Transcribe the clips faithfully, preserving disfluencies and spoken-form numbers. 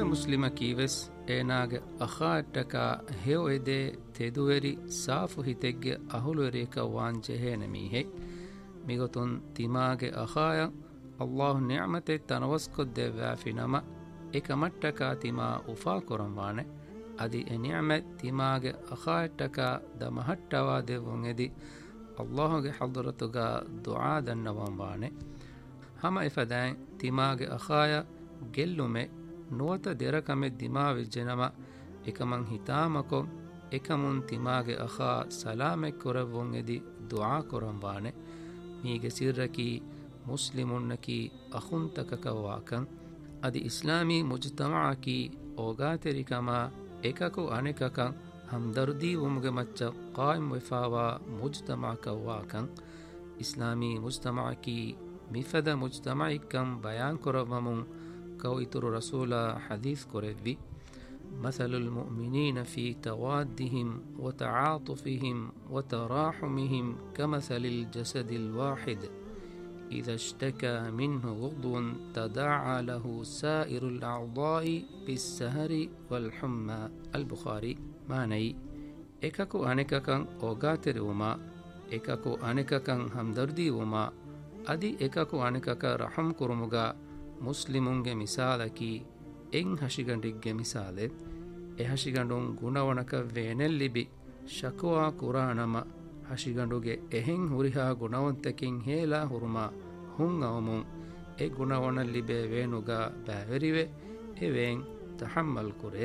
muslima kives enage akhaataka heu ede teduveri saafu hitegge ahulu ereka wan jehene mihe migotun timage akhaya Allah ni'mate tanawasqod devva finama ekamattaka tima ufa koramwane adi e ni'mat timage akhaataka da mahattawa devun edi Allahge hadratuga du'a dannawanwane hama ifadan timage akhaya gellume nuwata derakame dimawe jenama ekaman hitamako ekamun timage akha salame koravun edi du'a koramwane mige sirraki muslimunnaki akhuntakakawakan adi islami mujtama'aki ogaterikama ekaku anekakan hamdardi umge macca qaim wefawa mujtama'akawakan islami mujtama'aki mifada mujtama'ikam bayan koravamun كويتر رسول حديث كوريفي مثل المؤمنين في توادهم وتعاطفهم وتراحمهم كمثل الجسد الواحد إذا اشتكى منه عضو تداعى له سائر الأعضاء بالسهر والحمى البخاري معني إكاكو أنكاكن أوغاتر وما إكاكو أنكاكن همدردي وما أدي إكاكو أنكاكا رحم كرمغا muslimunge misalaki en hashigandigge misale e hashigandun gunawanaka venellibi shakwa quranama hashiganduge ehen huriha gunawantakin hela hurma hun awmun e gunawanallibe venuga baverive even tahammal kure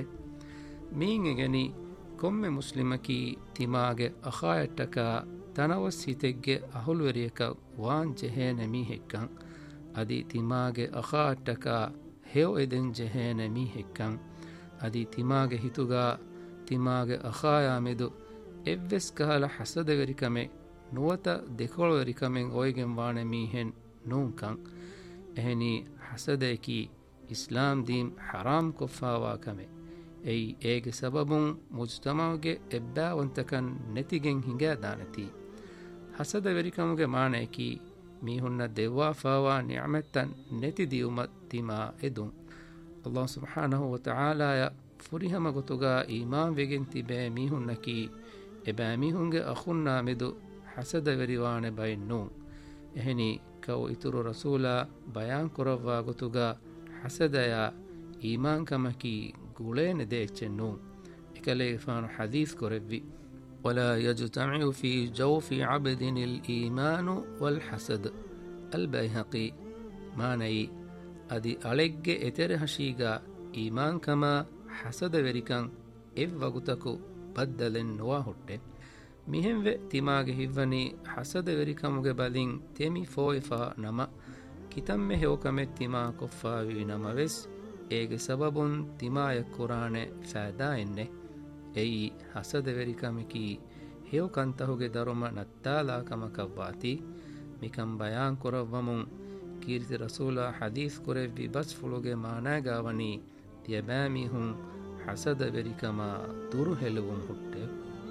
min egeni komme muslimaki timage akhayataka tanawas hitegge ahulweriyaka wan jehene mihekkan adi timage akhaataka heu eden jehene mihekkan adi timage hituga timage akhaya medu evves kahala hasada verikame nuwata dekolo verikamen oigen wane mihen nunkan ehni hasadeki islam din haram kofawa kame ei ege sababun mujtamauge ebbawantakan netigen hinga danati hasada verikamuge maane ki mihunna devwa fawa ni'matan neti diuma tima edun Allah subhanahu wa ta'ala ya furihama gotuga iman vegen tibe mihunna ki eba mihunge akhunna medu hasada veriwane baynu ehni kaw ituru rasula bayan korawa gotuga hasada ya iman kamaki gulene dechennu ekale fan hadith korevi ولا يجتمع في جوف عبد الإيمان والحسد البيهقي ماني أدي ألق إتره شيغا إيمان كما حسد وريكان إف وقتكو بدل نواهد مهم و تماغ هفني حسد وريكاموغ بدين تيمي فويفا نما كتم هوكم تما كفاوي نما وس إيغ سبب تما يكوران فادا إنه ei hasada verikameki heu kantahuge daruma nattala kamakavati mikam bayan koravvamun kirti rasula hadith korevi bas fuluge maana gawani tiyabami hun hasada verikama duru heluvun hutte